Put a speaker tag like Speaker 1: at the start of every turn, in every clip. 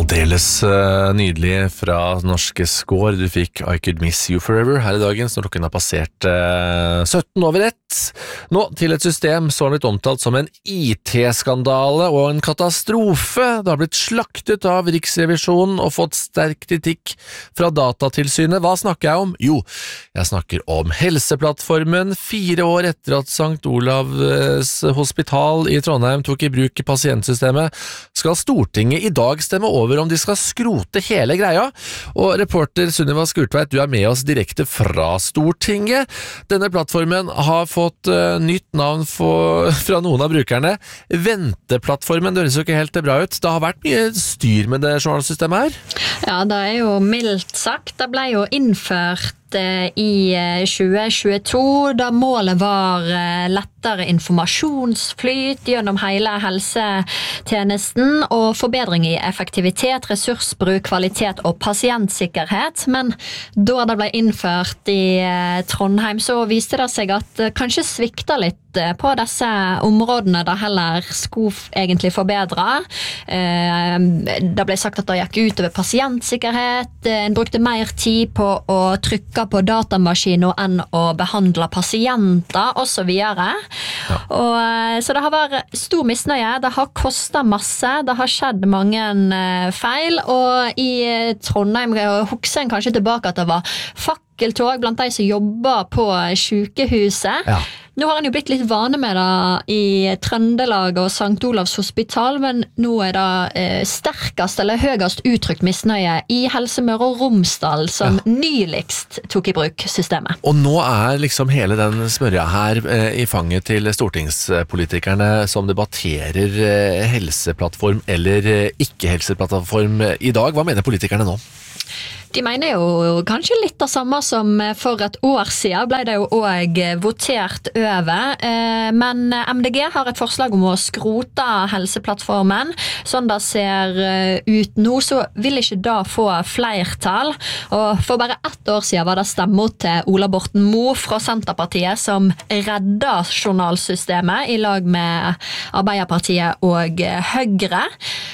Speaker 1: Aldeles nydelig fra norske skår. Du fikk I Could Miss You Forever her i dagens når klokken har passert 17:01. Nå til et system som har blitt omtalt som en IT-skandale og en katastrofe. Det har blitt slaktet av Riksrevisjonen og fått sterk kritikk fra Datatilsynet. Hva snakker jeg om? Jo, jeg snakker om Helseplattformen. 4 år etter at St. Olavs hospital i Trondheim tok i bruk pasientsystemet, skal Stortinget i dag stemme over om de skal skrote hele greia. Og reporter Sunniva Skurtveit, du er med oss direkte fra Stortinget. Denne plattformen har fått nytt navn fra noen av brukerne. Venteplattformen, det høres jo ikke helt bra ut. Det har vært mye styr med det journalsystemet her.
Speaker 2: Ja, det er jo mildt sagt. Det ble jo innført i 2022, da målet var lettere informasjonsflyt gjennom hele helsetjenesten og forbedring i effektivitet, ressursbruk, kvalitet og pasientsikkerhet. Men da det ble innført i Trondheim, så viste det seg at kanskje svikta litt på disse områdene det heller skulle egentlig forbedre. Det ble sagt at det gikk ut over pasientsikkerhet, en brukte mer tid på å trykke på datamaskiner enn å behandle pasienter, og så videre. Så det har vært stor misnøye, det har kostet masse, det har skjedd mange feil, og i Trondheim husker en kanskje tilbake at det var fakkeltog blant de som jobber på sykehuset.
Speaker 1: Ja.
Speaker 2: Nå har en jo blitt litt vane med det i Trøndelag og St. Olavs hospital, men nå er det sterkest eller høyest uttrykt misnøye i Helse Møre og Romsdal, som nyligst tok i bruk systemet.
Speaker 1: Og nå er liksom hele den smørja her i fanget til stortingspolitikerne som debatterer helseplattform eller ikke-helseplattform i dag. Hva mener politikerne nå?
Speaker 2: De mener jo kanskje litt det samme som for et år siden ble det jo også votert over, men MDG har et forslag om å skrote helseplattformen. Sånn det ser ut nå, så vil ikke da få flertall. Og for bare 1 år siden var det stemmer til Ola Borten Moe fra Senterpartiet som reddet journalsystemet i lag med Arbeiderpartiet og Høyre.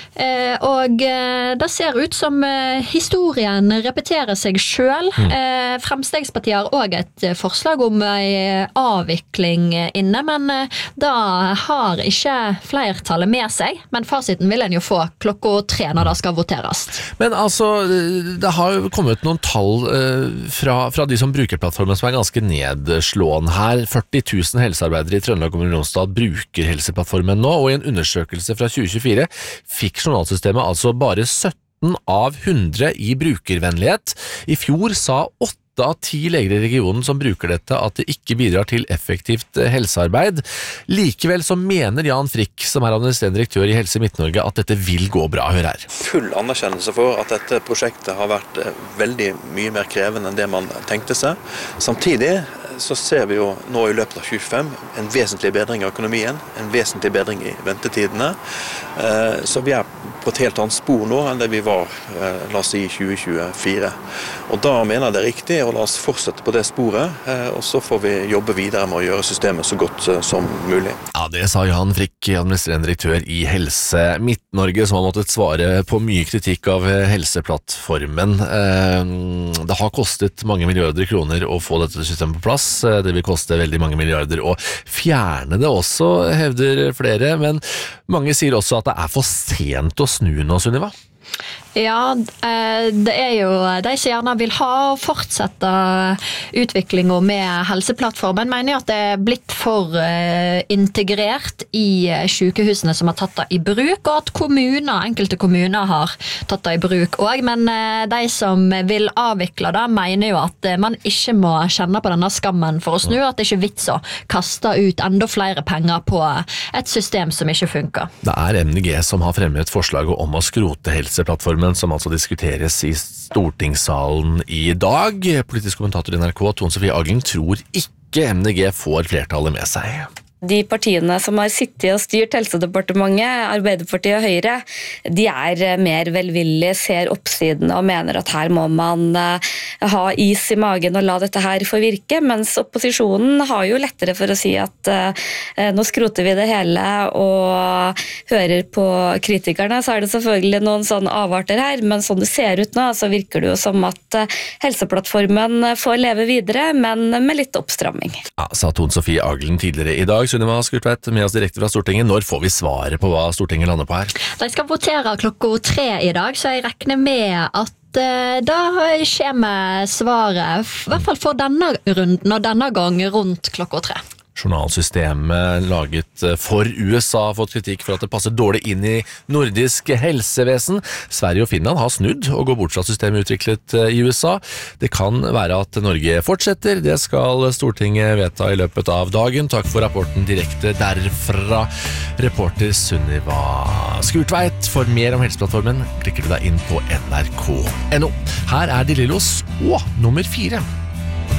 Speaker 2: Og det ser ut som historien repeterer seg selv. Fremskrittspartiet har også et forslag om en avvikling inne, men da har ikke flertallet med seg. Men fasiten vil en jo få 3:00 når det skal voteres. Men
Speaker 1: altså, det har jo kommet noen tall fra de som bruker plattformen som er ganske nedslående her. 40 000 helsearbeidere i Trøndelag og Romsdal bruker helseplattformen nå, og i en undersøkelse fra 2024 fikk journalsystemet altså bare 17 av 100 i brukervennlighet. I fjor sa 8 av 10 leger i regionen som bruker dette at det ikke bidrar til effektivt helsearbeid. Likevel så mener Jan Frikk, som er administrerende direktør i Helse Midt-Norge, at dette vil gå bra. Hør her.
Speaker 3: Full anerkjennelse for at dette prosjektet har vært veldig mye mer krevende enn det man tenkte seg. Samtidig så ser vi jo nå i løpet av 2025 en vesentlig bedring av økonomien, en vesentlig bedring i ventetidene. Så vi er på et helt annet spor nå enn det vi var, la oss si, i 2024. Og da mener jeg det er riktig å la oss fortsette på det sporet, og så får vi jobbe videre med å gjøre systemet så godt som mulig.
Speaker 1: Ja, det sa Jan Frikk, administrerende direktør i Helse Midt-Norge, som har måttet svare på mye kritikk av helseplattformen. Det har kostet mange milliarder kroner å få dette systemet på plass. Det vil koste veldig mange milliarder å fjerne det også, hevder flere, men mange sier også at det er for sent å snu nå, Sunniva.
Speaker 2: Ja, det er jo de som gjerne vil ha og fortsette utviklingen med helseplattformen, mener jeg at det er blitt for integrert i sykehusene som har tatt det i bruk, og at enkelte kommuner har tatt det i bruk også, men de som vil avvikle det, mener jo at man ikke må kjenne på denne skammen for å snu, at det ikke er vits å kaste ut enda flere penger på et system som ikke funker.
Speaker 1: Det er MDG som har fremmet forslaget om å skrote helseplattformen, som altså diskuteres i stortingssalen i dag. Politisk kommentator i NRK, Tone Sofie Aglen, tror ikke MDG får flertallet med seg.
Speaker 4: de partiene som har sittet og styrt Helsedepartementet, Arbeiderpartiet og Høyre, de mer velvillige, ser oppsidene og mener at her må man ha is i magen og la dette her få virke, mens opposisjonen har jo lettere for å si at nå skroter vi det hele og hører på kritikerne, så det selvfølgelig noen sånne avarter her, men sånn det ser ut nå, så virker det jo som at Helseplattformen får leve videre, men med litt oppstramming.
Speaker 1: Ja, sa Tone Sofie Aglen tidligere i dag. Sunniva Skurtveit med oss direkte fra Stortinget. Når får vi svaret på hva Stortinget lander på her?
Speaker 2: De skal votere 3:00 i dag, så jeg regner med at da kommer svaret, i hvert fall for denne runden og denne gang rundt 3:00.
Speaker 1: Journalsystemet laget for USA har fått kritikk for at det passer dårlig inn i nordisk helsevesen. Sverige og Finland har snudd og går bort fra systemet utviklet i USA. Det kan være at Norge fortsetter. Det skal Stortinget vedta i løpet av dagen. Takk for rapporten direkte derfra. Reporter Sunniva Skurtveit. For mer om Helseplattformen klikker du deg inn på nrk.no. Her De Lillos og nummer 4.